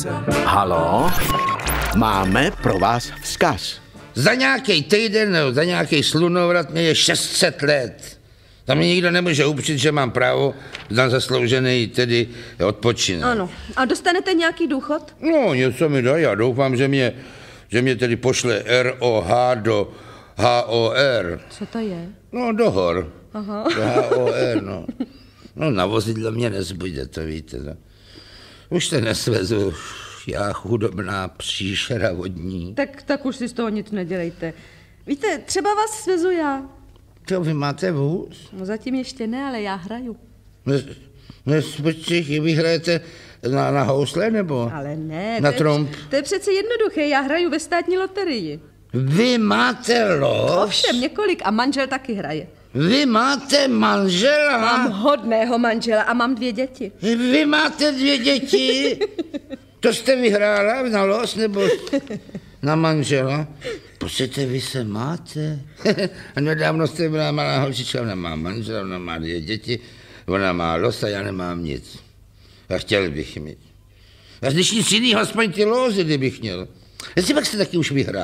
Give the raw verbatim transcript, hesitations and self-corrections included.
Halo? Máme pro vás vzkaz. Za nějaký týden nebo za nějaký slunovrat mě je šest set let. Tam mě nikdo nemůže upřít, že mám právo na zasloužený tedy odpočinek. Ano. A dostanete nějaký důchod? No, něco mi dají. Já doufám, že mě, že mě tedy pošle R O H do H O R. Co to je? No, do hor. Aha. Do H O R, no. No, na vozidle mě nezbude, to víte. No. Už se nesvezu. Já chudobná příšera vodní. Tak, tak už si z toho nic nedělejte. Víte, třeba vás svezu já. To vy máte vůz? No zatím ještě ne, ale já hraju. Počkej, vy hrajete na, na housle nebo? Ale ne. Na to tromp? Je, to je přece jednoduché, já hraju ve státní loterii. Vy máte los? Ovšem, několik a manžel taky hraje. Vy máte manžela? Mám hodného manžela a mám dvě děti. Vy máte dvě děti? To jste vyhrála na los nebo na manžela? Počkejte, vy se máte? A nedávno jste byla malá holčička, ona má manžela, ona má dvě děti, ona má los a já nemám nic. A chtěl bych mít. A když nic jiného, aspoň ty lózy, kdybych měl. Jestli pak jste taky už vyhrál.